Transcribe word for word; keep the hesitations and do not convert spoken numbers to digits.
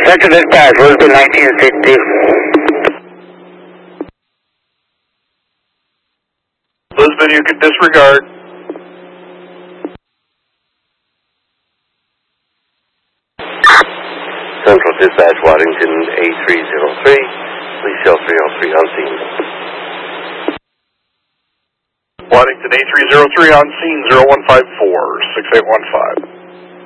Central Dispatch, Lisbon nineteen sixty. Lisbon, you can disregard. Central Dispatch, Waddington A three oh three, please show three oh three on scene. Waddington A three oh three on scene, zero one five four, six eight one five.